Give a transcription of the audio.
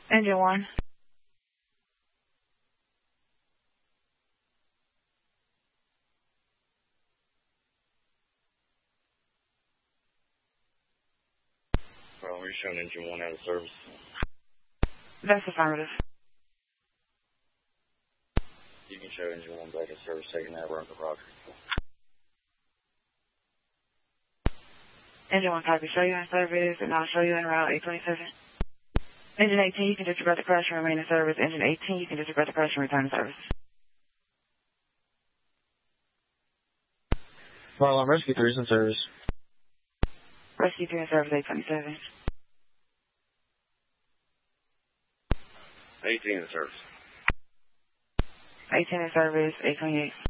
Engine 1. Well, we're showing engine 1 out of service. That's affirmative. You can show engine 1 back in service, taking that run to Roger. Engine 1 copy. Show you in service, and I'll show you in route 827. Engine 18, you can disregard the crash and remain in service. Engine 18, you can disregard the crash and return to service. Well, Rescue 3 is in service. Rescue 3 in service 827. 18 in service. 18 in service 828.